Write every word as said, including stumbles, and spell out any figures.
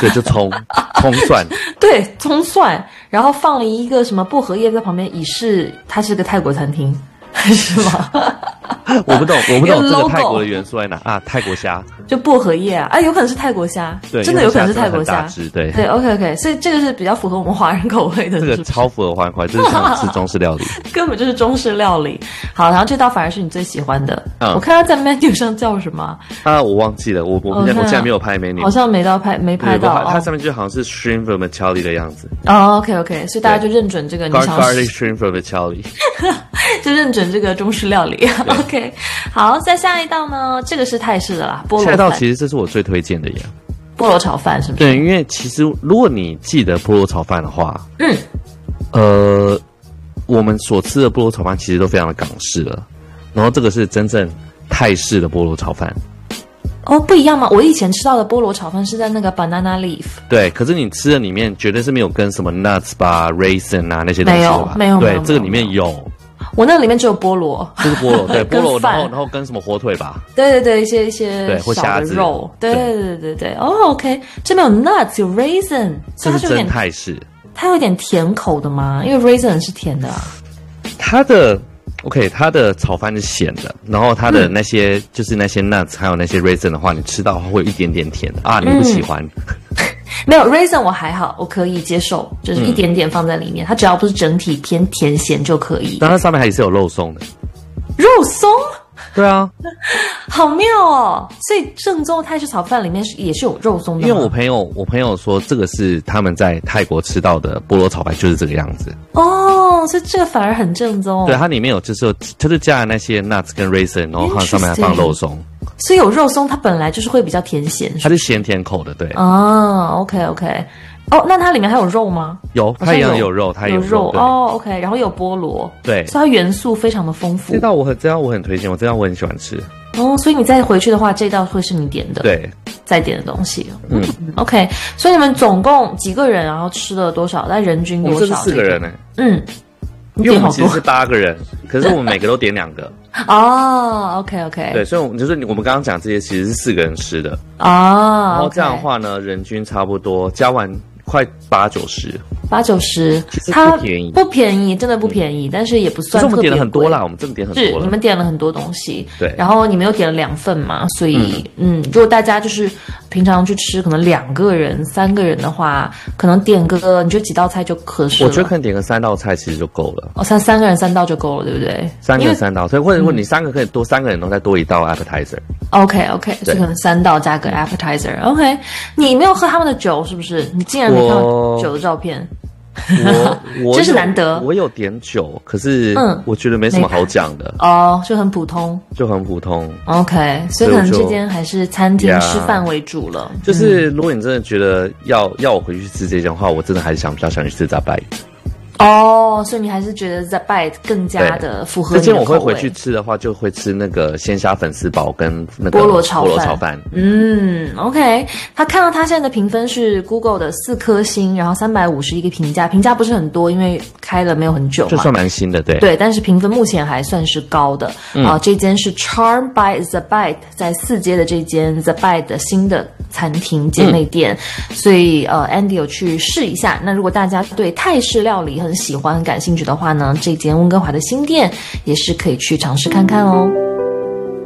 对，就葱葱蒜， 对，葱蒜，然后放了一个什么薄荷叶在旁边，以示它是个泰国餐厅，是吗？ 我不懂，我不懂这个泰国的元素在哪啊？泰国虾， 就薄荷叶啊，啊，有可能是泰国虾， 对， 真的有可能是泰国虾， 对对 ，OK OK， 所以这个是比较符合我们华人口味的， 这个超符合华人口味，这是想吃中式料理， 根本就是中式料理。好，然后这道反而是你最喜欢的，嗯、我看它在 menu 上叫什么啊？我忘记了，我我、oh, 我现在没有拍 menu， 好像没到拍没拍到， 它上面就好像是 shrimp vermicelli 的样子。 哦、oh, ，OK OK， 所以大家就认准这个你想 garlic shrimp vermicelli， 就认准这个中式料理。OK， 好。再下一道呢，这个是泰式的啦，菠萝饭。 下一道其实这是我最推荐的耶， 菠萝炒饭是不是？ 对，因为其实如果你记得菠萝炒饭的话， 嗯， 呃，我们所吃的菠萝炒饭其实都非常的港式了，然后这个是真正泰式的菠萝炒饭。 哦，不一样吗？我以前吃到的菠萝炒饭是在那个 banana leaf。 对，可是你吃的里面绝对是没有跟什么 nuts 吧、raisin 啊那些东西吧？ 没有，没有， 对，这个里面有。 我那里面只有菠萝， 就是菠萝，对，菠萝，然后然后跟什么火腿吧， 对对对，一些一些对或虾子肉，对对对对对。哦 ，OK， 这边有 nuts， 有 raisin， 这是真泰式。 它有点甜口的吗？因为 raisin 是甜的啊。 它的 OK， 它的炒饭是咸的，然后它的那些、嗯、就是那些 nuts 还有那些 raisin 的话，你吃到会有一点点甜的啊，你不喜欢？嗯没有 raisin 我还好，我可以接受，就是一点点放在里面，嗯、它只要不是整体偏甜咸就可以。 但它上面还是有肉松的。 肉松？ 对啊， 好妙哦！所以正宗泰式炒饭里面也是有肉松的吗？ 因为我朋友，我朋友说这个是他们在泰国吃到的菠萝炒饭，就是这个样子。 哦，所以这个反而很正宗。 对，它里面有就是有，它就加了那些 nuts 跟 raisin， 然后它上面还放肉松。 所以有肉松，它本来就是会比较甜咸， 它是咸甜口的，对。 哦 ，OK OK。哦，那它里面还有肉吗？ 有，它一样有肉，它也有肉哦 ，OK， 然后有菠萝， 对， 所以它元素非常的丰富。 这道我很，这道我很推荐，我这道我很喜欢吃。 哦，所以你再回去的话，这道会是你点的， 对， 再点的东西。嗯 ，OK， 所以你们总共几个人，然后吃了多少？那人均多少？ 我们这是四个人呢、欸。 嗯， 因为我们其实是八个人，可是我们每个都点两个。 哦 ，OK OK， 对，所以我们就是我们刚刚讲这些其实是四个人吃的。 哦， 然后这样的话呢，人均差不多加完快八九十。 八九十， 其实不便宜， 不便宜，真的不便宜，嗯、但是也不算特别贵。 我们点了很多啦，我们真的点很多了。 是，你们点了很多东西， 对。 然后你们又点了两份嘛，所以嗯，嗯，如果大家就是平常去吃，可能两个人、三个人的话，可能点个你觉得几道菜就合适了。 我觉得可能点个三道菜其实就够了。 哦，三三个人三道就够了，对不对？ 三个人三道，所以或者如果你三个可以多，嗯、三个人能再多一道 appetizer。OK OK， 所以可能三道加个 appetizer。OK， 你没有喝他们的酒是不是？你竟然没看到酒的照片？ 我我这是难得， 我有点酒，可是嗯，我觉得没什么好讲的哦，就很普通， 就很普通。 OK， 所以可能这间还是餐厅吃饭为主了。 Yeah, 就是如果你真的觉得要要我回去吃这间的话，我真的还是想比较想去吃杂拜。 哦，所以你还是觉得在bite更加的符合你的口味。 之前我会回去吃的话，就会吃那个鲜虾粉丝煲跟那个菠萝炒饭。 菠萝炒饭。 嗯 ，OK。他看到他现在的评分是 Google 的四颗星，然后三百五十一个评价，评价不是很多，因为开了没有很久嘛， 就算蛮新的，对。 对，但是评分目前还算是高的。嗯、啊，这间是 Charm by The Bite， 在四街的这间 The Bite 的新的餐厅姐妹店，嗯、所以呃 ，Andy 有去试一下。那如果大家对泰式料理很喜欢、很感兴趣的话呢，这间温哥华的新店也是可以去尝试看看哦。